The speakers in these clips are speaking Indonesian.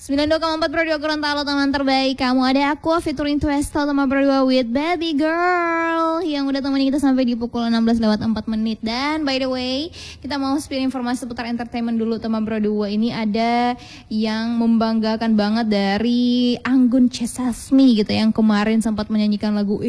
92,4 Pro 2 Gorontalo, teman terbaik kamu. Ada aku featuring Twestal teman Pro 2 with Baby Girl yang udah temenin kita sampai di pukul 16:04. Dan by the way, kita mau spill informasi seputar entertainment dulu teman Pro 2. Ini ada yang membanggakan banget dari Anggun C. Sasmi gitu, yang kemarin sempat menyanyikan lagu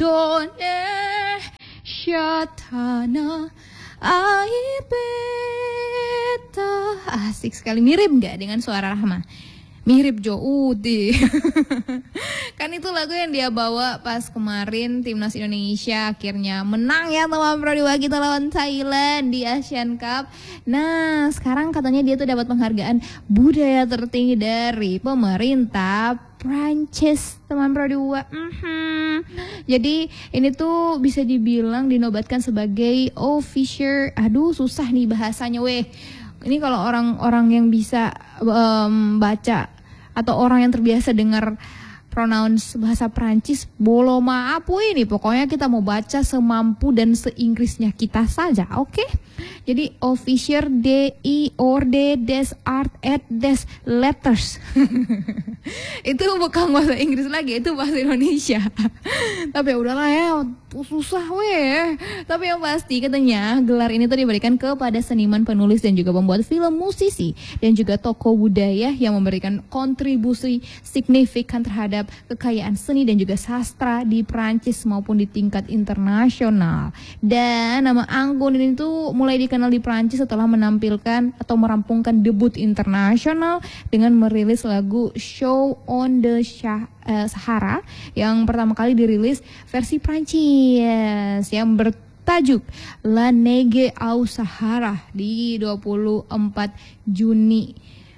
Indonesia Tanah Air Beta. Asik sekali, mirip gak dengan suara Rahma? Mirip Jo Udi. Kan itu lagu yang dia bawa pas kemarin timnas Indonesia akhirnya menang ya teman Pro 2 kita lawan Thailand di Asian Cup. Nah sekarang katanya dia tuh dapat penghargaan budaya tertinggi dari pemerintah Prancis teman Pro 2. Jadi ini tuh bisa dibilang dinobatkan sebagai officier. Aduh susah nih bahasanya weh. Ini kalau orang-orang yang bisa baca atau orang yang terbiasa dengar pronounce bahasa Prancis, bolo maaf ini pokoknya kita mau baca semampu dan seinggrisnya kita saja, oke? Jadi officier DI or des art et des letters. Itu bukan bahasa Inggris lagi, itu bahasa Indonesia. Tapi udahlah ya, susah weh. Tapi yang pasti katanya gelar ini tuh diberikan kepada seniman, penulis dan juga pembuat film, musisi dan juga tokoh budaya yang memberikan kontribusi signifikan terhadap kekayaan seni dan juga sastra di Prancis maupun di tingkat internasional. Dan nama Anggun ini tuh mulai dikenal di Prancis setelah menampilkan atau merampungkan debut internasional dengan merilis lagu Show on the Sahara yang pertama kali dirilis versi Prancis yang bertajuk La Neige au Sahara di 24 Juni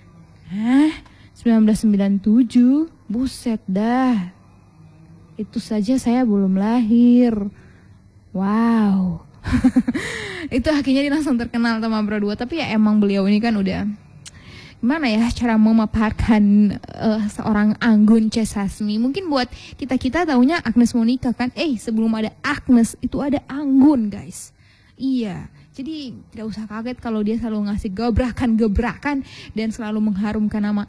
1997. Buset dah, itu saja saya belum lahir. Wow. Itu akhirnya dia langsung terkenal sama Pro 2. Tapi ya emang beliau ini kan udah, gimana ya cara memaparkan seorang Anggun C. Sasmi. Mungkin buat kita taunya Agnes Monica kan. Sebelum ada Agnes itu ada Anggun guys. Iya, jadi tidak usah kaget kalau dia selalu ngasih gebrakan-gebrakan dan selalu mengharumkan nama